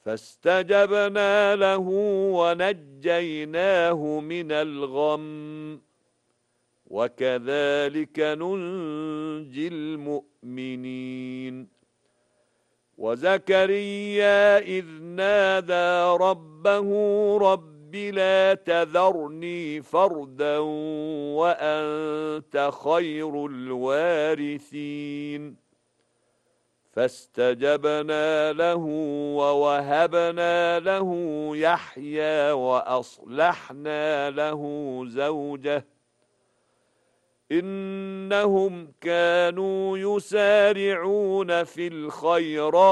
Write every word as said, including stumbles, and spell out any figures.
فاستجبنا له ونجيناه من الغم وكذلك ننجي المؤمنين وزكريا إذ نادى ربه رب لا تذرني فردا وأنت خير الوارثين فاستجبنا له ووهبنا له يحيى وأصلحنا له زوجه إنهم كانوا يسارعون في الخيرات